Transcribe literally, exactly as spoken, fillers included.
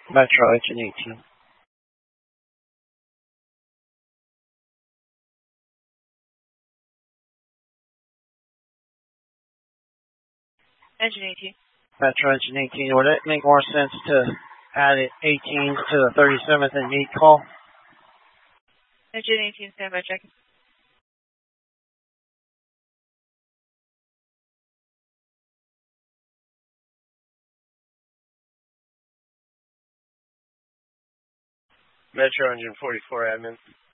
Metro Engine eighteen. Engine eighteen. Metro Engine eighteen. Would it make more sense to add it eighteen to the thirty-seventh and meet call? Engine eighteen, standby check. Metro Engine forty-four, admin.